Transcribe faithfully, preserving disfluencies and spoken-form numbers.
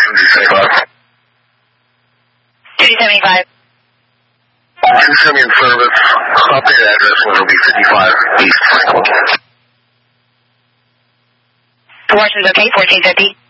Washington, two seventy-five. two seventy-five. two seventy in service. Updated address will be fifty-five East Franklin. Washington, okay, fourteen fifty.